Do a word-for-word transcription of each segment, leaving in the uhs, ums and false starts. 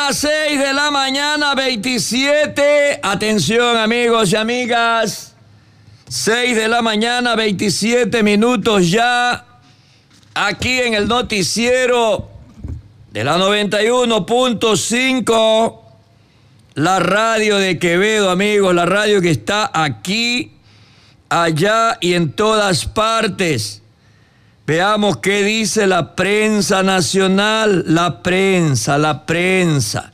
las seis de la mañana, veintisiete. Atención, amigos y amigas. seis de la mañana, veintisiete minutos ya. Aquí en el noticiero de la noventa y uno punto cinco. La radio de Quevedo, amigos. La radio que está aquí, allá y en todas partes. Veamos qué dice la prensa nacional. La prensa, la prensa.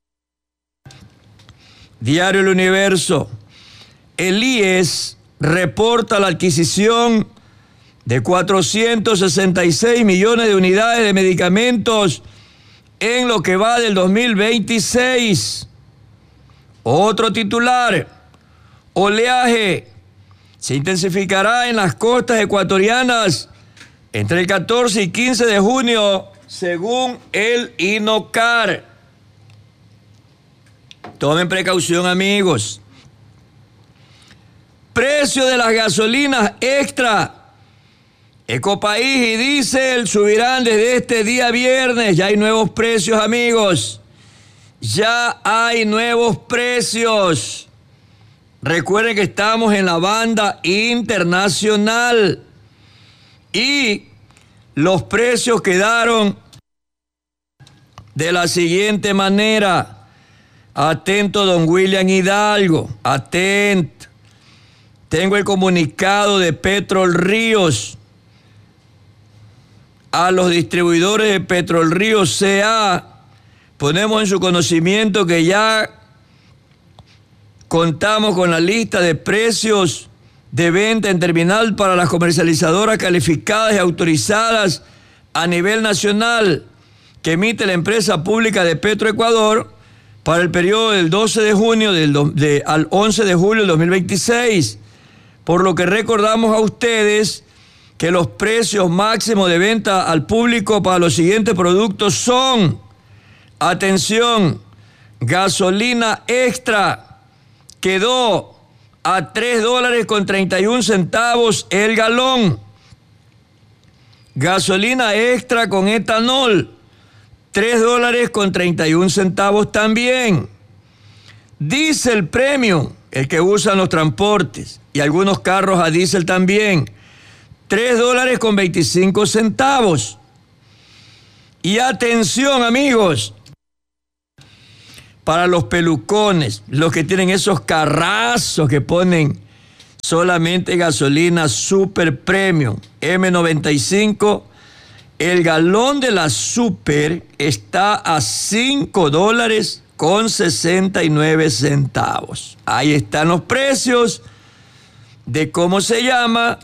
Diario El Universo. El I E S reporta la adquisición de cuatrocientos sesenta y seis millones de unidades de medicamentos en lo que va del dos mil veintiséis. Otro titular. Oleaje se intensificará en las costas ecuatorianas entre el catorce y quince de junio, según el INOCAR. Tomen precaución, amigos. Precio de las gasolinas extra. Ecopaís y Diesel subirán desde este día viernes. Ya hay nuevos precios, amigos. Ya hay nuevos precios. Recuerden que estamos en la banda internacional. Y los precios quedaron de la siguiente manera. Atento, don William Hidalgo. Atento. Tengo el comunicado de Petrol Ríos a los distribuidores de Petrol Ríos C A. Ponemos en su conocimiento que ya contamos con la lista de precios de venta en terminal para las comercializadoras calificadas y autorizadas a nivel nacional que emite la empresa pública de Petroecuador para el periodo del doce de junio del do, de, al once de julio del dos mil veintiséis. Por lo que recordamos a ustedes que los precios máximos de venta al público para los siguientes productos son, atención, gasolina extra quedó a tres dólares con treinta y un centavos el galón. Gasolina extra con etanol, tres dólares con treinta y un centavos también. Diesel premium, el que usan los transportes y algunos carros a diésel también, tres dólares con veinticinco centavos. Y atención, amigos, para los pelucones, los que tienen esos carrazos que ponen solamente gasolina super premium, eme noventa y cinco, el galón de la super está a cinco dólares con sesenta y nueve centavos. Ahí están los precios de cómo se llama,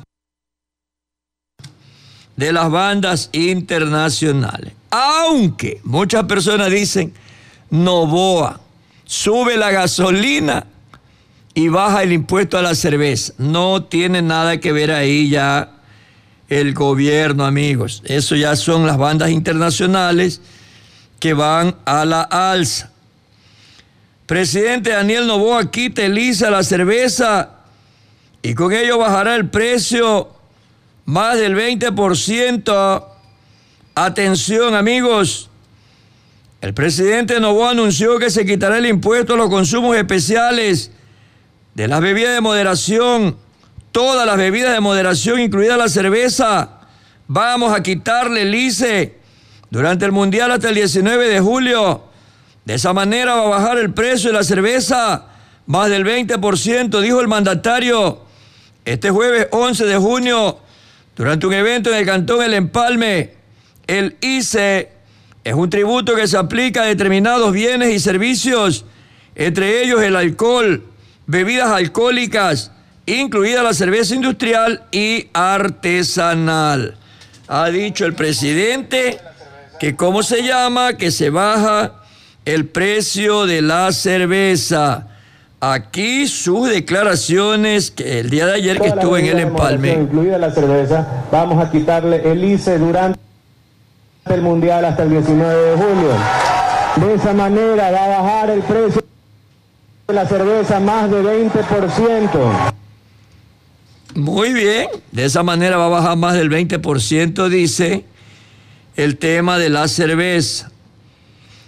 de las bandas internacionales. Aunque muchas personas dicen, Novoa sube la gasolina y baja el impuesto a la cerveza. No tiene nada que ver ahí ya el gobierno, amigos. Eso ya son las bandas internacionales que van a la alza. Presidente Daniel Noboa quita el I S A a la cerveza y con ello bajará el precio más del veinte por ciento. Atención, amigos. El presidente Noboa anunció que se quitará el impuesto a los consumos especiales de las bebidas de moderación. Todas las bebidas de moderación, incluida la cerveza. Vamos a quitarle el I C E durante el Mundial hasta el diecinueve de julio. De esa manera va a bajar el precio de la cerveza más del veinte por ciento, dijo el mandatario este jueves once de junio durante un evento en el Cantón El Empalme. El I C E es un tributo que se aplica a determinados bienes y servicios, entre ellos el alcohol, bebidas alcohólicas, incluida la cerveza industrial y artesanal. Ha dicho el presidente que, ¿cómo se llama?, que se baja el precio de la cerveza. Aquí sus declaraciones que el día de ayer que estuve en El Empalme. Incluida la cerveza, vamos a quitarle el I C E durante el Mundial hasta el diecinueve de julio. De esa manera va a bajar el precio de la cerveza más de veinte por ciento. Muy bien, de esa manera va a bajar más del veinte por ciento, dice, el tema de la cerveza.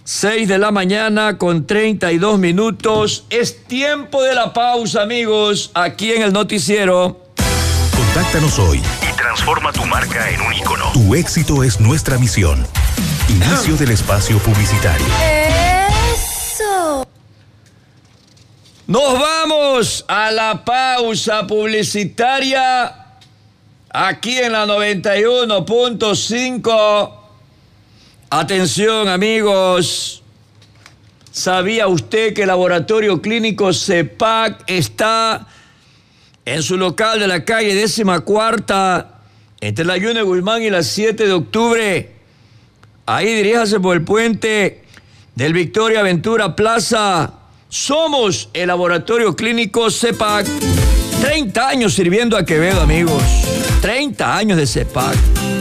seis de la mañana con treinta y dos minutos. Es tiempo de la pausa, amigos, aquí en el noticiero. Contáctanos hoy y transforma tu marca en un ícono. Tu éxito es nuestra misión. Inicio del espacio publicitario. Eso. Nos vamos a la pausa publicitaria aquí en la noventa y uno punto cinco. Atención, amigos. ¿Sabía usted que el Laboratorio Clínico CEPAC está en su local de la calle décima cuarta, entre la Yune Guzmán y la siete de octubre? Ahí diríjase por el puente del Victoria Ventura Plaza. Somos el Laboratorio Clínico CEPAC. treinta años sirviendo a Quevedo, amigos. treinta años de CEPAC.